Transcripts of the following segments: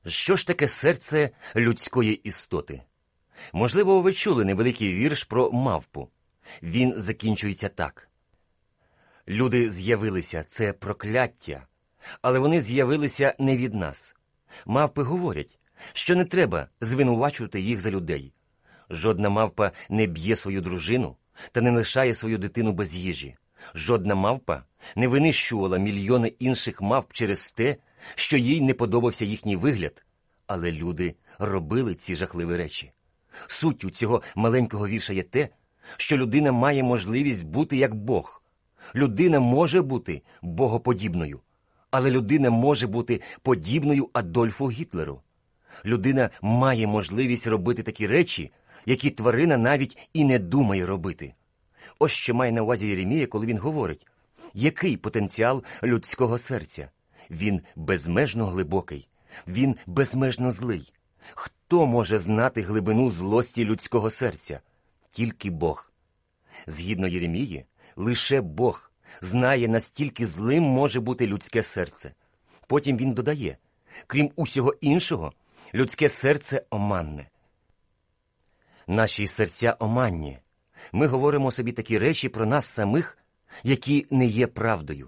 Що ж таке серце людської істоти? Можливо, ви чули невеликий вірш про мавпу. Він закінчується так. Люди з'явилися – це прокляття, але вони з'явилися не від нас. Мавпи говорять, що не треба звинувачувати їх за людей. Жодна мавпа не б'є свою дружину та не лишає свою дитину без їжі. Жодна мавпа не винищувала мільйони інших мавп через те, що їй не подобався їхній вигляд. Але люди робили ці жахливі речі. Суттю цього маленького вірша є те, що людина має можливість бути як Бог. Людина може бути богоподібною, але людина може бути подібною Адольфу Гітлеру. Людина має можливість робити такі речі, які тварина навіть і не думає робити. Ось що має на увазі Єремія, коли він говорить, який потенціал людського серця. Він безмежно глибокий, він безмежно злий. Хто може знати глибину злості людського серця? Тільки Бог. Згідно Єремії, лише Бог знає, настільки злим може бути людське серце. Потім він додає, крім усього іншого, людське серце оманне. Наші серця оманні. Ми говоримо собі такі речі про нас самих, які не є правдою.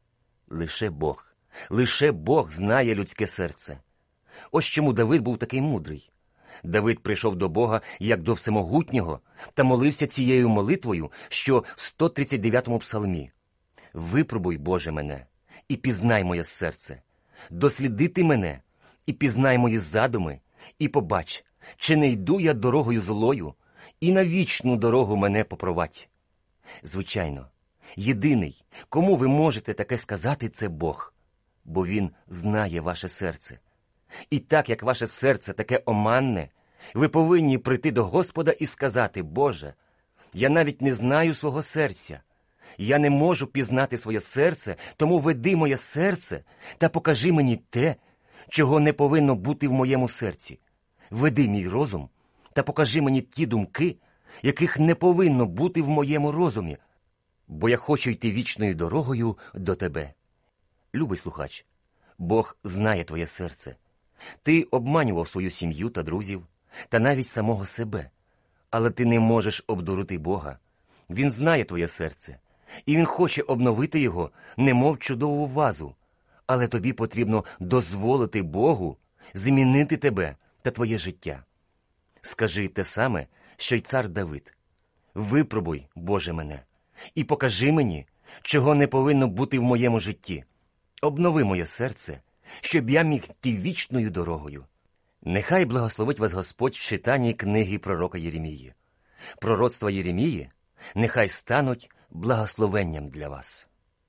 Лише Бог знає людське серце. Ось чому Давид був такий мудрий. Давид прийшов до Бога як до Всемогутнього та молився цією молитвою, що в 139-му псалмі. «Випробуй, Боже, мене, і пізнай моє серце. Досліди ти мене, і пізнай мої задуми, і побач, чи не йду я дорогою злою, і на вічну дорогу мене попровадь». Звичайно, єдиний, кому ви можете таке сказати, це Бог, бо Він знає ваше серце. І так, як ваше серце таке оманне, ви повинні прийти до Господа і сказати, «Боже, я навіть не знаю свого серця. Я не можу пізнати своє серце, тому веди моє серце та покажи мені те, чого не повинно бути в моєму серці. Веди мій розум та покажи мені ті думки, яких не повинно бути в моєму розумі, бо я хочу йти вічною дорогою до тебе». Любий слухач, Бог знає твоє серце. Ти обманював свою сім'ю та друзів, та навіть самого себе. Але ти не можеш обдурити Бога. Він знає твоє серце, і Він хоче обновити його, немов чудову вазу. Але тобі потрібно дозволити Богу змінити тебе та твоє життя. Скажи те саме, що й цар Давид. «Випробуй, Боже, мене, і покажи мені, чого не повинно бути в моєму житті. Обнови моє серце, щоб я міг йти вічною дорогою». Нехай благословить вас Господь в читанні книги пророка Єремії. Пророцтва Єремії нехай стануть благословенням для вас.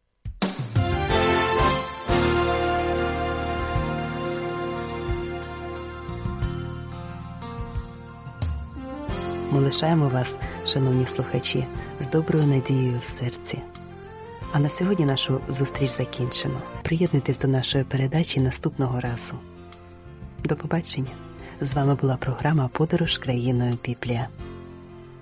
Ми лишаємо вас, шановні слухачі, з доброю надією в серці. А на сьогодні нашу зустріч закінчено. Приєднуйтесь до нашої передачі наступного разу. До побачення. З вами була програма «Подорож країною Біблія».